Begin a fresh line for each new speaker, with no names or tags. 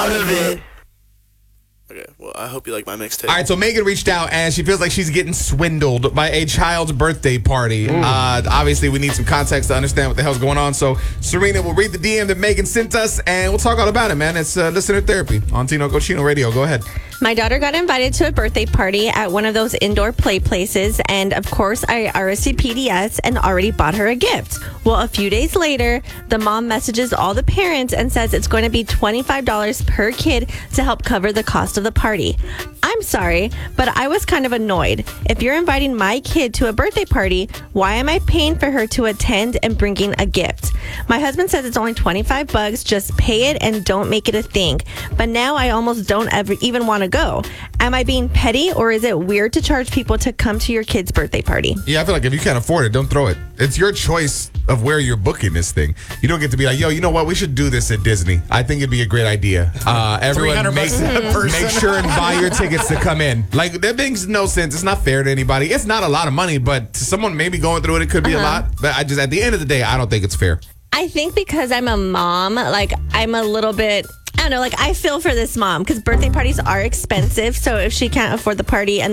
part of it. Okay, well, I hope you like my mixtape.
All right, so Megan reached out, and she feels like she's getting swindled by a child's birthday party. Obviously, we need some context to understand what the hell's going on. So Serena will read the DM that Megan sent us, and we'll talk all about it, man. It's listener therapy on Tino Cochino Radio. Go ahead.
My daughter got invited to a birthday party at one of those indoor play places, and of course, I RSVP'd yes and already bought her a gift. Well, a few days later, the mom messages all the parents and says it's going to be $25 per kid to help cover the cost of the party. I'm sorry, but I was kind of annoyed. If you're inviting my kid to a birthday party, why am I paying for her to attend and bringing a gift? My husband says it's only $25, just pay it and don't make it a thing. But now I almost don't ever even want to go. Am I being petty, or is it weird to charge people to come to your kid's birthday party?
Yeah, I feel like if you can't afford it, don't throw it. It's your choice of where you're booking this thing. You don't get to be like, yo, you know what? We should do this at Disney. I think it'd be a great idea. Everyone make sure and buy your tickets to come in. Like, that makes no sense. It's not fair to anybody. It's not a lot of money, but to someone maybe going through it could be a lot. But at the end of the day, I don't think it's fair.
I think because I'm a mom, like, I'm a little bit, I don't know, like, I feel for this mom because birthday parties are expensive. So if she can't afford the party and